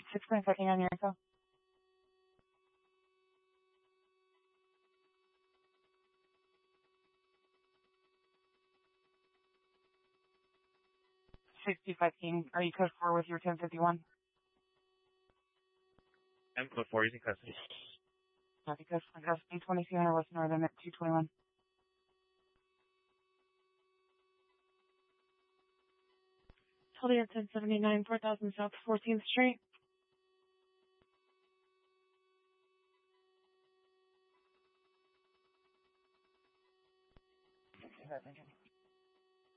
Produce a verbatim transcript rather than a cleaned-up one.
six point five on your info. sixty-five King, are you code four with your ten fifty-one? I'm code four using custody. Copy, code four, custody, twenty-two hundred West Northern at two twenty-one. Tully at ten seventy-nine, four thousand South fourteenth Street. Okay, thank you.